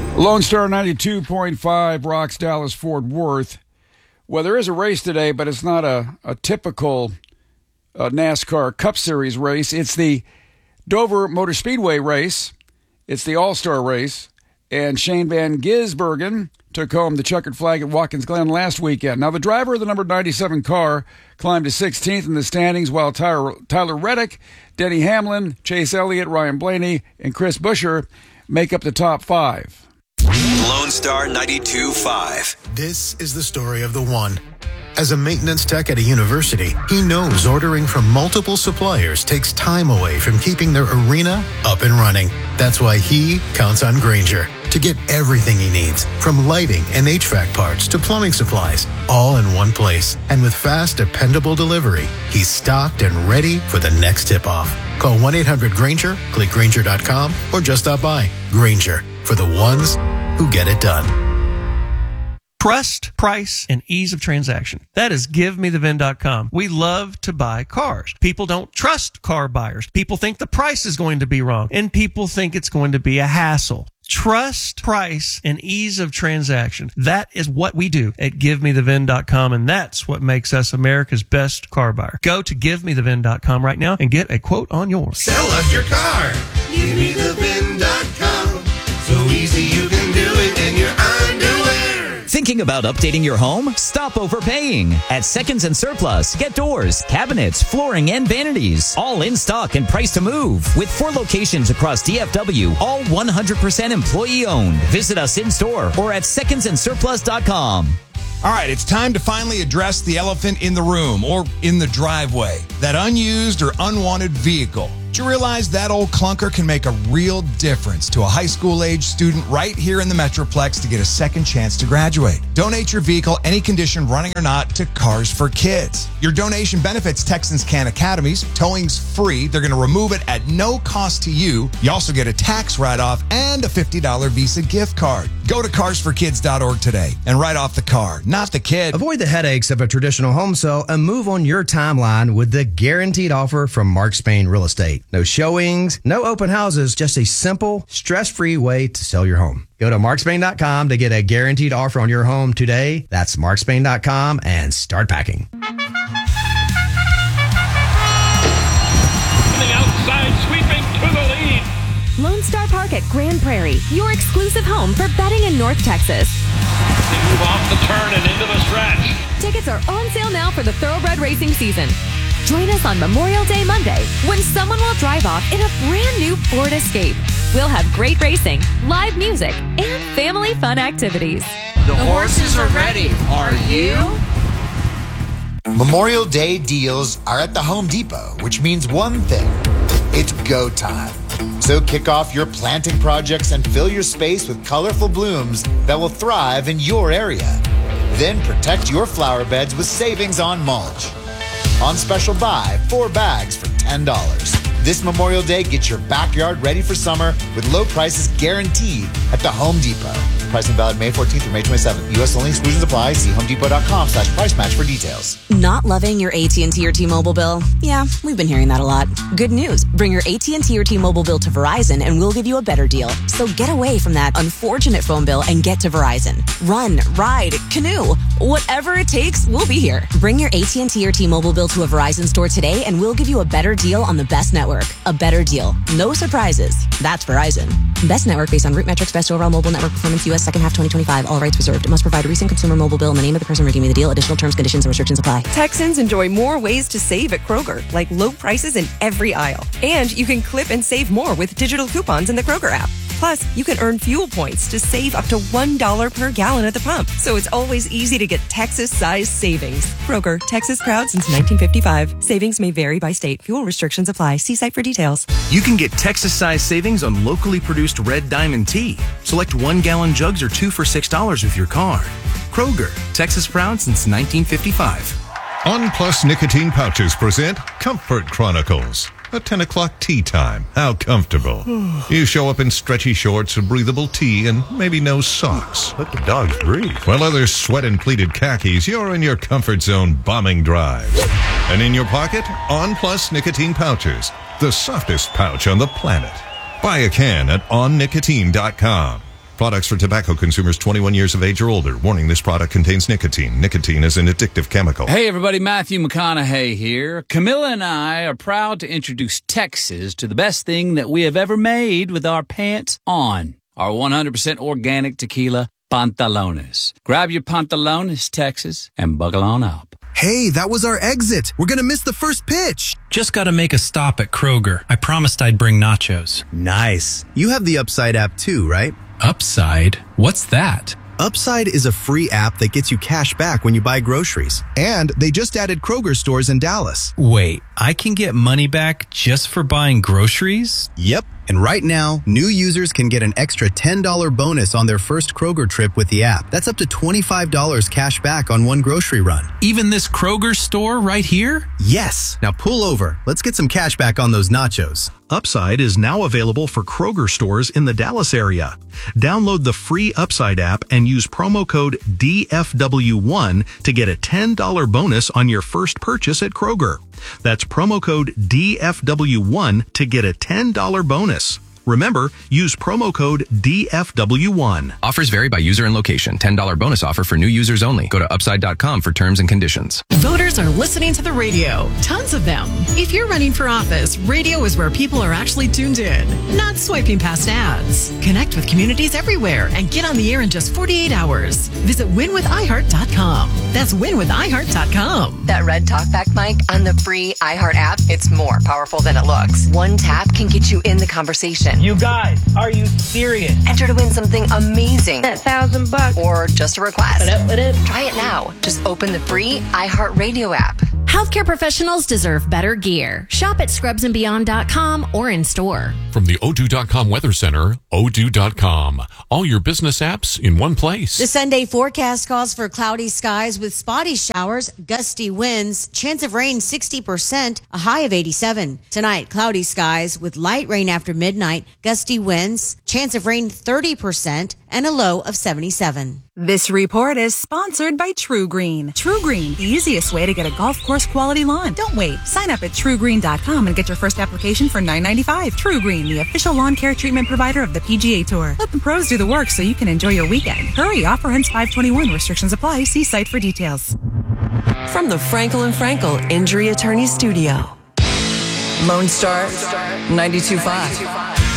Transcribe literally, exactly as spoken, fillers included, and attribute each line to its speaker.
Speaker 1: Lone Star ninety-two point five rocks Dallas Fort Worth. Well, there is a race today, but it's not a, a typical uh, NASCAR Cup Series race. It's the Dover Motor Speedway race. It's the All-Star race. And Shane Van Gisbergen took home the checkered flag at Watkins Glen last weekend. Now, the driver of the number ninety-seven car climbed to sixteenth in the standings, while Tyler, Tyler Reddick, Denny Hamlin, Chase Elliott, Ryan Blaney, and Chris Buescher make up the top five.
Speaker 2: Lone Star ninety-two point five.
Speaker 3: This is the story of the one. As a maintenance tech at a university, he knows ordering from multiple suppliers takes time away from keeping their arena up and running. That's why he counts on Grainger to get everything he needs, from lighting and H V A C parts to plumbing supplies, all in one place. And with fast, dependable delivery, he's stocked and ready for the next tip-off. Call one eight hundred Grainger, click Grainger dot com, or just stop by. Grainger, for the ones who get it done.
Speaker 4: Trust, price, and ease of transaction. That is give me the V I N dot com. We love to buy cars. People don't trust car buyers. People think the price is going to be wrong, and people think it's going to be a hassle. Trust, price, and ease of transaction. That is what we do at give me the V I N dot com, and that's what makes us America's best car buyer. Go to give me the V I N dot com right now and get a quote on yours.
Speaker 5: Sell us your car. give me the V I N dot com. So easy you can do it in your underwear.
Speaker 6: Thinking about updating your home? Stop overpaying. At Seconds and Surplus, get doors, cabinets, flooring, and vanities. All in stock and priced to move. With four locations across D F W, all one hundred percent employee owned. Visit us in store or at seconds and surplus dot com.
Speaker 7: All right, it's time to finally address the elephant in the room or in the driveway. That unused or unwanted vehicle. Did you realize that old clunker can make a real difference to a high school age student right here in the Metroplex to get a second chance to graduate? Donate your vehicle, any condition, running or not, to Cars for Kids. Your donation benefits Texans Can Academies. Towing's free. They're going to remove it at no cost to you. You also get a tax write-off and a fifty dollars Visa gift card. Go to cars for kids dot org today and write off the car, not the kid.
Speaker 8: Avoid the headaches of a traditional home sale and move on your timeline with the guaranteed offer from Mark Spain Real Estate. No showings, no open houses, just a simple, stress-free way to sell your home. Go to mark spain dot com to get a guaranteed offer on your home today. That's mark spain dot com and start packing.
Speaker 9: Coming outside, sweeping to the lead.
Speaker 10: Lone Star Park at Grand Prairie, your exclusive home for betting in North Texas.
Speaker 9: They move off the turn and into the stretch.
Speaker 10: Tickets are on sale now for the Thoroughbred racing season. Join us on Memorial Day Monday when someone will drive off in a brand new Ford Escape. We'll have great racing, live music, and family fun activities.
Speaker 11: The horses are ready. Are you?
Speaker 12: Memorial Day deals are at the Home Depot, which means one thing. It's go time. So kick off your planting projects and fill your space with colorful blooms that will thrive in your area. Then protect your flower beds with savings on mulch. On special buy, four bags for ten dollars. This Memorial Day, get your backyard ready for summer with low prices guaranteed at the Home Depot. Pricing valid May fourteenth through May twenty-seventh. U S only. Exclusions apply. See home depot dot com slash price match for details.
Speaker 13: Not loving your A T and T or T-Mobile bill? Yeah, we've been hearing that a lot. Good news. Bring your A T and T or T-Mobile bill to Verizon and we'll give you a better deal. So get away from that unfortunate phone bill and get to Verizon. Run, ride, canoe. Whatever it takes, we'll be here. Bring your A T and T or T-Mobile bill to a Verizon store today and we'll give you a better deal on the best network. A better deal. No surprises. That's Verizon. Best network based on root metrics, best overall mobile network performance, U S second half twenty twenty-five. All rights reserved. Must provide a recent consumer mobile bill in the name of the person redeeming the deal. Additional terms, conditions, and restrictions apply.
Speaker 14: Texans enjoy more ways to save at Kroger, like low prices in every aisle. And you can clip and save more with digital coupons in the Kroger app. Plus, you can earn fuel points to save up to one dollar per gallon at the pump. So it's always easy to get Texas-sized savings. Kroger, Texas proud since nineteen fifty-five. Savings may vary by state. Fuel restrictions apply. See site for details.
Speaker 15: You can get Texas-sized savings on locally produced Red Diamond tea. Select one-gallon jugs or two for six dollars with your card. Kroger, Texas proud since nineteen fifty-five.
Speaker 16: On Plus Nicotine Pouches present Comfort Chronicles. A ten o'clock tea time. How comfortable. You show up in stretchy shorts, a breathable tee, and maybe no socks. Let the dogs breathe. While others sweat in pleated khakis, you're in your comfort zone bombing drives. And in your pocket, On Plus Nicotine Pouches. The softest pouch on the planet. Buy a can at on nicotine dot com. Products for tobacco consumers twenty-one years of age or older. Warning, this product contains nicotine. Nicotine is an addictive chemical.
Speaker 17: Hey, everybody, Matthew McConaughey here. Camilla and I are proud to introduce Texas to the best thing that we have ever made with our pants on. Our one hundred percent organic tequila, Pantalones. Grab your Pantalones, Texas, and buckle on up.
Speaker 18: Hey, that was our exit. We're going to miss the first pitch.
Speaker 19: Just got to make a stop at Kroger. I promised I'd bring nachos.
Speaker 18: Nice. You have the Upside app too, right?
Speaker 19: Upside? What's that?
Speaker 18: Upside is a free app that gets you cash back when you buy groceries. And they just added Kroger stores in Dallas.
Speaker 19: Wait, I can get money back just for buying groceries?
Speaker 18: Yep. And right now, new users can get an extra ten dollars bonus on their first Kroger trip with the app. That's up to twenty-five dollars cash back on one grocery run.
Speaker 19: Even this Kroger store right here?
Speaker 18: Yes. Now pull over. Let's get some cash back on those nachos.
Speaker 20: Upside is now available for Kroger stores in the Dallas area. Download the free Upside app and use promo code D F W one to get a ten dollars bonus on your first purchase at Kroger. That's promo code D F W one to get a ten dollars bonus. Remember, use promo code D F W one.
Speaker 15: Offers vary by user and location. ten dollars bonus offer for new users only. Go to upside dot com for terms and conditions.
Speaker 21: Voters are listening to the radio. Tons of them. If you're running for office, radio is where people are actually tuned in, not swiping past ads. Connect with communities everywhere and get on the air in just forty-eight hours. Visit win with i heart dot com. That's win with i heart dot com.
Speaker 22: That red talkback mic on the free iHeart app, it's more powerful than it looks. One tap can get you in the conversation.
Speaker 23: You guys, are you serious?
Speaker 22: Enter to win something amazing.
Speaker 23: That thousand bucks.
Speaker 22: Or just a request.
Speaker 23: What up, what up?
Speaker 22: Try it now. Just open the free iHeartRadio app.
Speaker 10: Healthcare professionals deserve better gear. Shop at scrubs and beyond dot com or in store.
Speaker 24: From the O two dot com Weather Center, O two dot com. All your business apps in one place.
Speaker 25: The Sunday forecast calls for cloudy skies with spotty showers, gusty winds, chance of rain sixty percent, a high of eighty-seven. Tonight, cloudy skies with light rain after midnight, gusty winds, chance of rain thirty percent, and a low of seventy-seven.
Speaker 26: This report is sponsored by True Green. True Green, the easiest way to get a golf course quality lawn. Don't wait. Sign up at true green dot com and get your first application for nine ninety-five. True Green, the official lawn care treatment provider of the P G A Tour. Let the pros do the work so you can enjoy your weekend. Hurry, offer ends five twenty-one. Restrictions apply. See site for details.
Speaker 14: From the Frankel and Frankel Injury Attorney Studio. Lone Star ninety-two point five.